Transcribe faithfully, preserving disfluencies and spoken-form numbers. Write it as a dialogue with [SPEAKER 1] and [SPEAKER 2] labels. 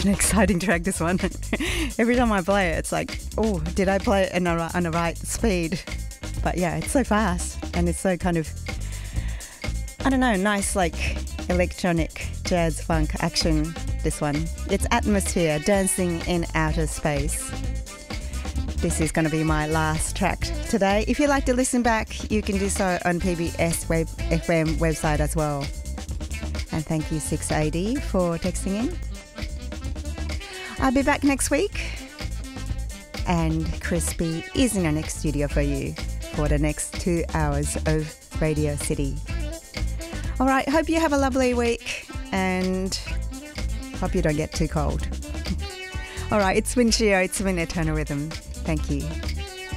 [SPEAKER 1] such an exciting track, this one. Every time I play it, it's like, oh, did I play it in a, on the right speed? But yeah, it's so fast and it's so kind of, I don't know, nice like electronic jazz funk action, this one. It's Atmosphere, Dancing in Outer Space. This is going to be my last track today. If you'd like to listen back, you can do so on P B S web, F M website as well. And thank you, six A D, for texting in. I'll be back next week. And Crispy is in the next studio for you for the next two hours of Radio City. All right, hope you have a lovely week and hope you don't get too cold. All right, it's Win Shio, it's Win Eternal Rhythm. Thank you.